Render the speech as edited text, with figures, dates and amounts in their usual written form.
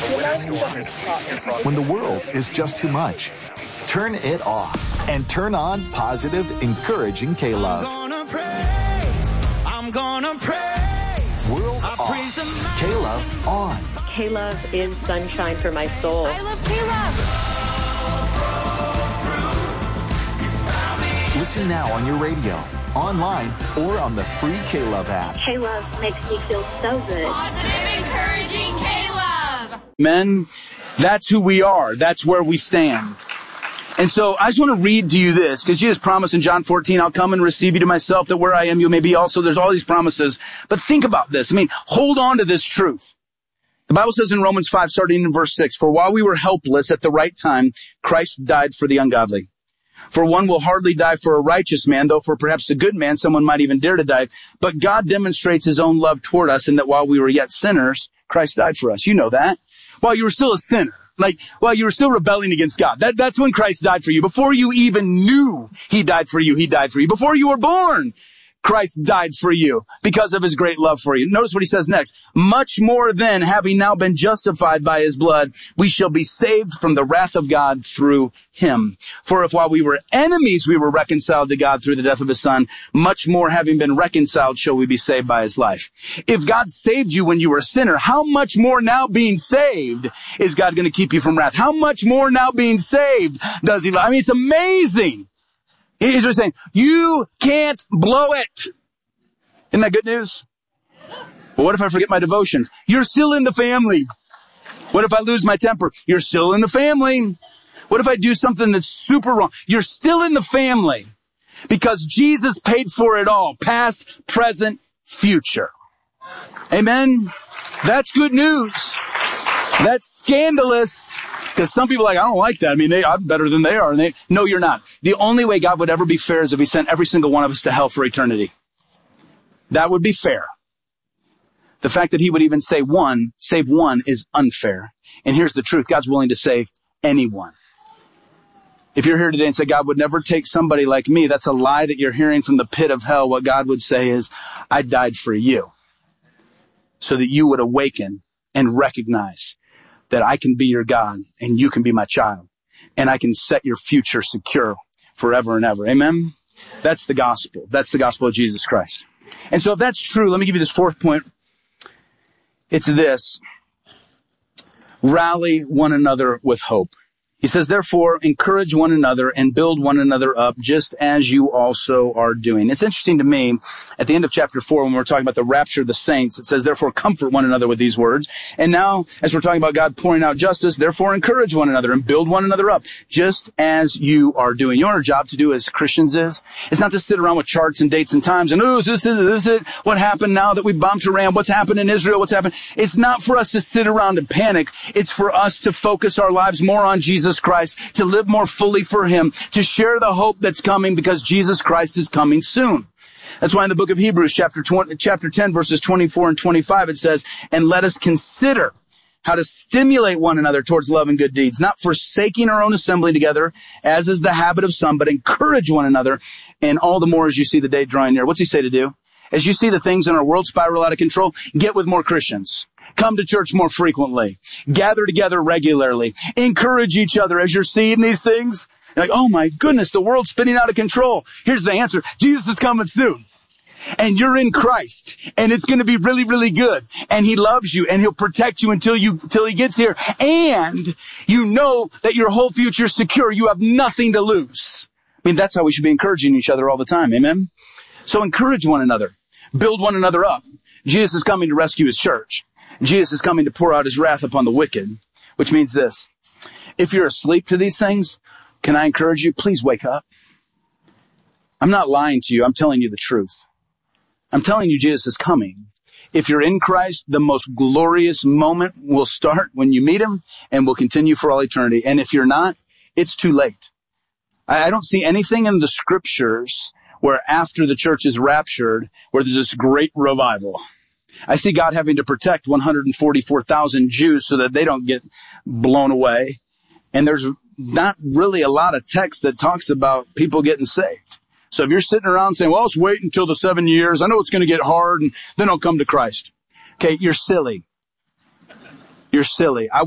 When the world is just too much, turn it off and turn on positive, encouraging K-Love. I'm gonna praise. World off. K-Love on. K-Love is sunshine for my soul. I love K-Love. Listen now on your radio, online, or on the free K-Love app. K-Love makes me feel so good. Positive, encouraging K-Love. Men, that's who we are. That's where we stand. And so I just want to read to you this, because Jesus promised in John 14, I'll come and receive you to myself, that where I am, you may be also. There's all these promises. But think about this. I mean, hold on to this truth. The Bible says in Romans 5, starting in verse 6, for while we were helpless at the right time, Christ died for the ungodly. For one will hardly die for a righteous man, though for perhaps a good man, someone might even dare to die. But God demonstrates his own love toward us in that while we were yet sinners, Christ died for us. You know that. While you were still a sinner. Like, while you were still rebelling against God. That's when Christ died for you. Before you even knew he died for you, he died for you. Before you were born, Christ died for you because of his great love for you. Notice what he says next. Much more then, having now been justified by his blood, we shall be saved from the wrath of God through him. For if while we were enemies, we were reconciled to God through the death of his son, much more having been reconciled shall we be saved by his life. If God saved you when you were a sinner, how much more now being saved is God going to keep you from wrath? How much more now being saved does he love? I mean, it's amazing. He's just saying, you can't blow it. Isn't that good news? Well, what if I forget my devotions? You're still in the family. What if I lose my temper? You're still in the family. What if I do something that's super wrong? You're still in the family because Jesus paid for it all, past, present, future. Amen? That's good news. That's scandalous. Because some people are like, I don't like that. I mean, I'm better than they are. And no, you're not. The only way God would ever be fair is if he sent every single one of us to hell for eternity. That would be fair. The fact that he would even save one is unfair. And here's the truth. God's willing to save anyone. If you're here today and say, God would never take somebody like me, that's a lie that you're hearing from the pit of hell. What God would say is, I died for you so that you would awaken and recognize that I can be your God and you can be my child and I can set your future secure forever and ever. Amen. That's the gospel. That's the gospel of Jesus Christ. And so if that's true, let me give you this fourth point. It's this: rally one another with hope. He says, therefore, encourage one another and build one another up, just as you also are doing. It's interesting to me, at the end of chapter 4, when we're talking about the rapture of the saints, it says, therefore, comfort one another with these words. And now, as we're talking about God pouring out justice, therefore, encourage one another and build one another up, just as you are doing. You know what our job to do as Christians is? It's not to sit around with charts and dates and times and, is this it? What happened now that we bombed Iran? What's happened in Israel? What's happened? It's not for us to sit around and panic. It's for us to focus our lives more on Jesus Christ, to live more fully for him, to share the hope that's coming because Jesus Christ is coming soon. That's why in the book of Hebrews, chapter 10, verses 24 and 25, it says, and let us consider how to stimulate one another towards love and good deeds, not forsaking our own assembly together, as is the habit of some, but encourage one another, and all the more as you see the day drawing near. What's he say to do? As you see the things in our world spiral out of control, get with more Christians. Come to church more frequently. Gather together regularly. Encourage each other as you're seeing these things. You're like, oh my goodness, the world's spinning out of control. Here's the answer. Jesus is coming soon. And you're in Christ. And it's going to be really, really good. And he loves you. And he'll protect you until he gets here. And you know that your whole future is secure. You have nothing to lose. I mean, that's how we should be encouraging each other all the time. Amen? So encourage one another. Build one another up. Jesus is coming to rescue his church. Jesus is coming to pour out his wrath upon the wicked, which means this. If you're asleep to these things, can I encourage you? Please wake up. I'm not lying to you. I'm telling you the truth. I'm telling you Jesus is coming. If you're in Christ, the most glorious moment will start when you meet him and will continue for all eternity. And if you're not, it's too late. I don't see anything in the scriptures where after the church is raptured, where there's this great revival. I see God having to protect 144,000 Jews so that they don't get blown away. And there's not really a lot of text that talks about people getting saved. So if you're sitting around saying, well, let's wait until the 7 years. I know it's going to get hard and then I'll come to Christ. Okay, you're silly. You're silly.